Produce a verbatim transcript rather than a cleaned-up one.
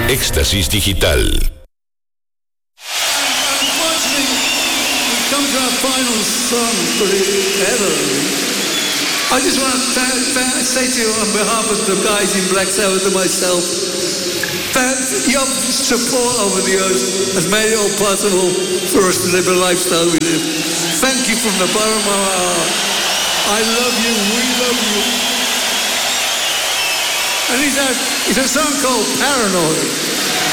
Éxtasis Digital. Come to our final song for ever. I just want to th- th- say to you on behalf of the guys in Black Sabbath and myself, that your support over the years has made it all possible for us to live a lifestyle we live. Thank you from the bottom of our heart. I love you, we love you. And it's a, it's a song called Paranoid.